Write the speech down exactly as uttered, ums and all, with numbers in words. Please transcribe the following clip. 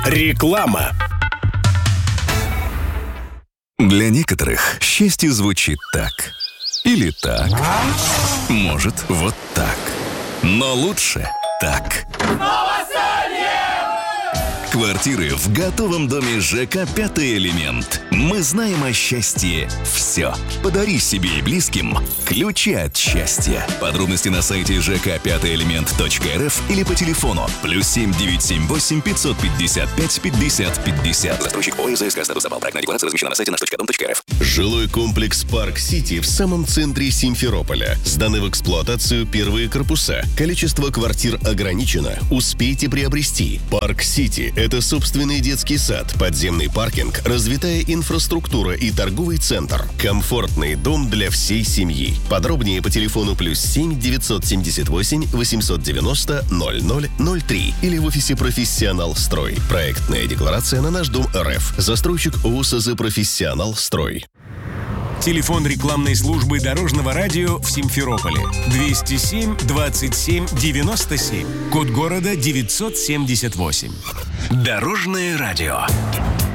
Реклама. Для некоторых счастье звучит так. Или так. Может, вот так. Но лучше так. Квартиры в готовом доме ЖК «Пятый элемент». Мы знаем о счастье все. Подари себе и близким ключи от счастья. Подробности на сайте жк пятый элемент точка эр эф или по телефону плюс семь девятьсот семьдесят восемь пятьсот пятьдесят пять пятьдесят пятьдесят. Застройщик ОССК. Статус запал. Проектная декларация размещена на сайте наш точка дом точка эр эф. Жилой комплекс «Парк Сити» в самом центре Симферополя. Сданы в эксплуатацию первые корпуса. Количество квартир ограничено. Успейте приобрести. «Парк Сити» — это собственный детский сад, подземный паркинг, развитая инфраструктура и торговый центр. Комфортный дом для всей семьи. Подробнее по телефону плюс семь девятьсот семьдесят восемь восемьсот девяносто ноль ноль ноль три или в офисе «Профессионал Строй». Проектная декларация на наш дом РФ. Застройщик ОСЗ «Профессионал Строй». Телефон рекламной службы Дорожного радио в Симферополе. двести семь двадцать семь девяносто семь. Код города девятьсот семьдесят восемь. Дорожное радио.